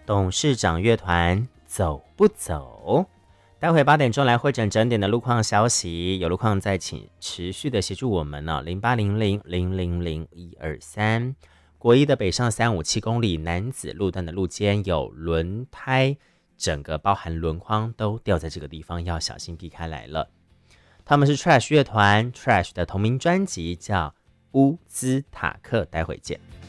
董事长乐团走不走？待会8点钟来会诊整点的路况消息，有路况再请持续的协助我们呢，0800000123。国一的北上357公里南子路段的路肩有轮胎，整个包含轮框都掉在这个地方，要小心避开来了。他们是 Trash 乐团 ，Trash 的同名专辑叫乌兹塔克，待会见。